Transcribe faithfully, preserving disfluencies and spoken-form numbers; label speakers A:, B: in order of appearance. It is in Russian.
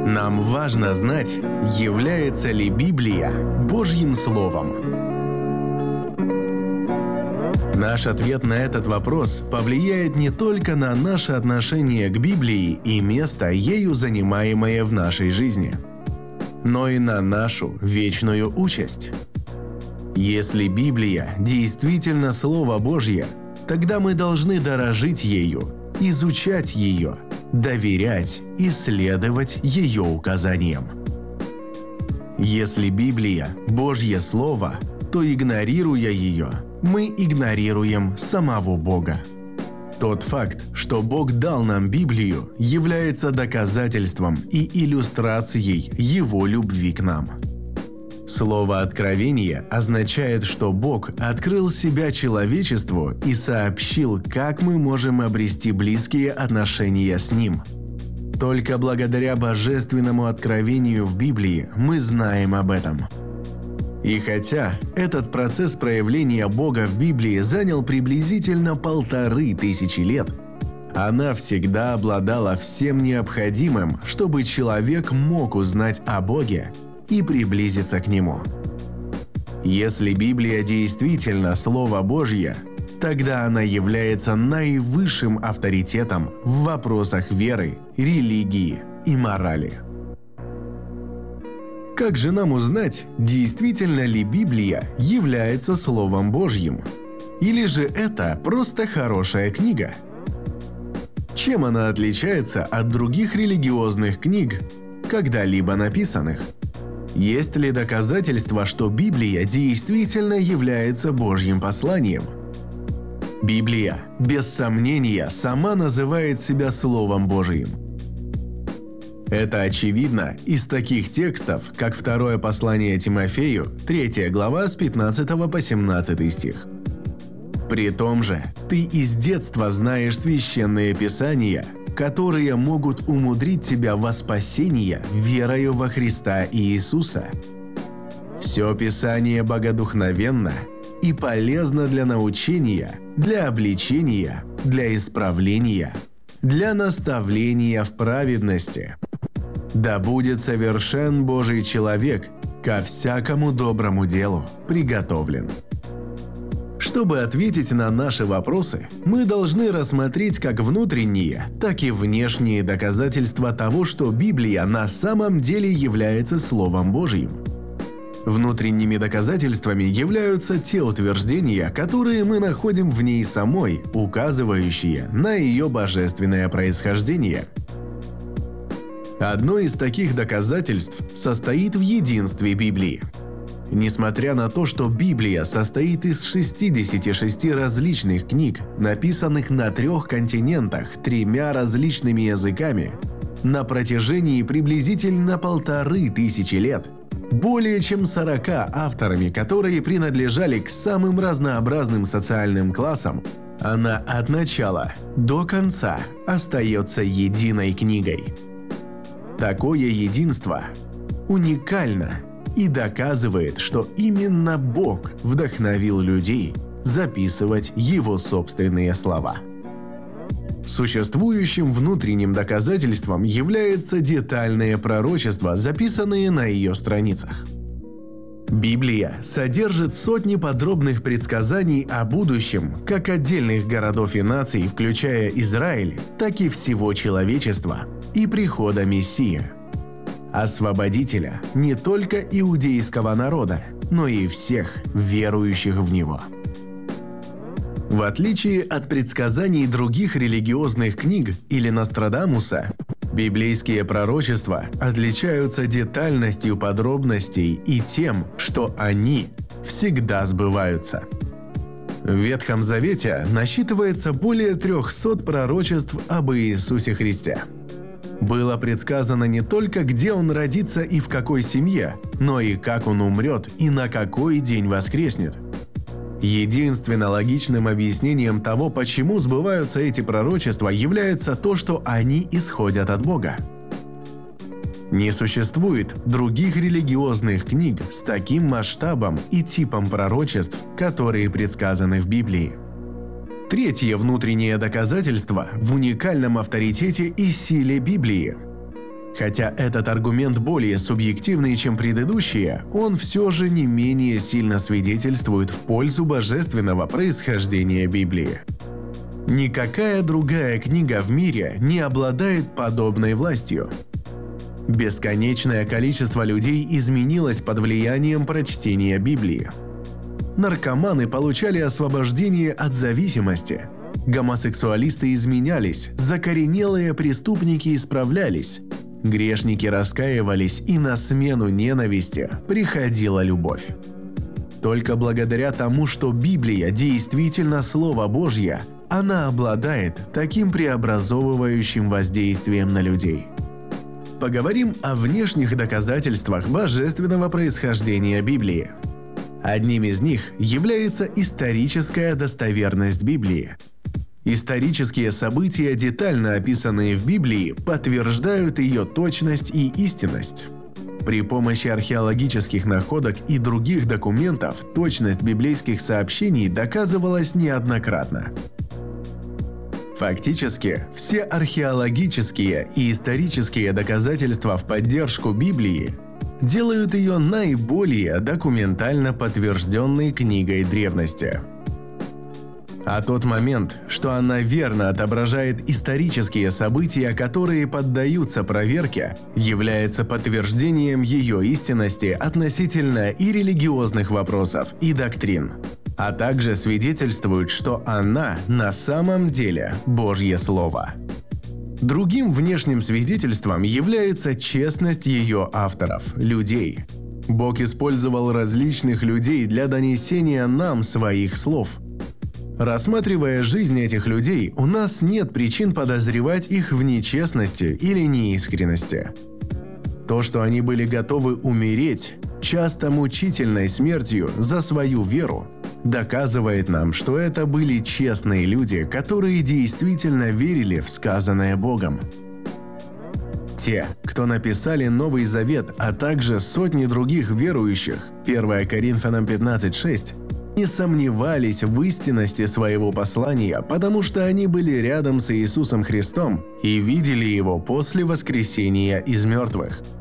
A: Нам важно знать, является ли Библия Божьим Словом. Наш ответ на этот вопрос повлияет не только на наше отношение к Библии и место, ею занимаемое в нашей жизни, но и на нашу вечную участь. Если Библия действительно Слово Божье, тогда мы должны дорожить ею, изучать ее, доверять и следовать ее указаниям. Если Библия – Божье Слово, то, игнорируя ее, мы игнорируем самого Бога. Тот факт, что Бог дал нам Библию, является доказательством и иллюстрацией Его любви к нам. Слово «откровение» означает, что Бог открыл себя человечеству и сообщил, как мы можем обрести близкие отношения с Ним. Только благодаря божественному откровению в Библии мы знаем об этом. И хотя этот процесс проявления Бога в Библии занял приблизительно полторы тысячи лет, она всегда обладала всем необходимым, чтобы человек мог узнать о Боге и приблизиться к Нему. Если Библия действительно Слово Божье, тогда она является наивысшим авторитетом в вопросах веры, религии и морали. Как же нам узнать, действительно ли Библия является Словом Божьим? Или же это просто хорошая книга? Чем она отличается от других религиозных книг, когда-либо написанных? Есть ли доказательства, что Библия действительно является Божьим посланием? Библия, без сомнения, сама называет себя Словом Божьим. Это очевидно из таких текстов, как второе послание Тимофею, третья глава с пятнадцатого по семнадцатый стих. При том же, ты из детства знаешь священные писания, которые могут умудрить тебя во спасение верою во Христа Иисуса. Все Писание богодухновенно и полезно для научения, для обличения, для исправления, для наставления в праведности. Да будет совершен Божий человек, ко всякому доброму делу приготовлен. Чтобы ответить на наши вопросы, мы должны рассмотреть как внутренние, так и внешние доказательства того, что Библия на самом деле является Словом Божьим. Внутренними доказательствами являются те утверждения, которые мы находим в ней самой, указывающие на ее божественное происхождение. Одно из таких доказательств состоит в единстве Библии. Несмотря на то, что Библия состоит из шестидесяти шести различных книг, написанных на трех континентах тремя различными языками, на протяжении приблизительно полторы тысячи лет, более чем сорока авторами, которые принадлежали к самым разнообразным социальным классам, она от начала до конца остается единой книгой. Такое единство уникально и доказывает, что именно Бог вдохновил людей записывать Его собственные слова. Существующим внутренним доказательством является детальные пророчества, записанные на ее страницах. Библия содержит сотни подробных предсказаний о будущем как отдельных городов и наций, включая Израиль, так и всего человечества, и прихода Мессии, Освободителя не только иудейского народа, но и всех верующих в Него. В отличие от предсказаний других религиозных книг или Нострадамуса, библейские пророчества отличаются детальностью подробностей и тем, что они всегда сбываются. В Ветхом Завете насчитывается более трехсот пророчеств об Иисусе Христе. Было предсказано не только, где Он родится и в какой семье, но и как Он умрет и на какой день воскреснет. Единственно логичным объяснением того, почему сбываются эти пророчества, является то, что они исходят от Бога. Не существует других религиозных книг с таким масштабом и типом пророчеств, которые предсказаны в Библии. Третье внутреннее доказательство в уникальном авторитете и силе Библии. Хотя этот аргумент более субъективный, чем предыдущие, он все же не менее сильно свидетельствует в пользу божественного происхождения Библии. Никакая другая книга в мире не обладает подобной властью. Бесконечное количество людей изменилось под влиянием прочтения Библии. Наркоманы получали освобождение от зависимости. Гомосексуалисты изменялись, закоренелые преступники исправлялись. Грешники раскаивались, и на смену ненависти приходила любовь. Только благодаря тому, что Библия действительно Слово Божье, она обладает таким преобразовывающим воздействием на людей. Поговорим о внешних доказательствах божественного происхождения Библии. Одним из них является историческая достоверность Библии. Исторические события, детально описанные в Библии, подтверждают ее точность и истинность. При помощи археологических находок и других документов точность библейских сообщений доказывалась неоднократно. Фактически, все археологические и исторические доказательства в поддержку Библии делают ее наиболее документально подтвержденной книгой древности. А тот момент, что она верно отображает исторические события, которые поддаются проверке, является подтверждением ее истинности относительно и религиозных вопросов, и доктрин, а также свидетельствует, что она на самом деле Божье Слово. Другим внешним свидетельством является честность ее авторов, людей. Бог использовал различных людей для донесения нам своих слов. Рассматривая жизнь этих людей, у нас нет причин подозревать их в нечестности или неискренности. То, что они были готовы умереть, часто мучительной смертью, за свою веру, доказывает нам, что это были честные люди, которые действительно верили в сказанное Богом. Те, кто написали Новый Завет, а также сотни других верующих, первое Коринфянам пятнадцать шесть, не сомневались в истинности своего послания, потому что они были рядом с Иисусом Христом и видели Его после воскресения из мертвых.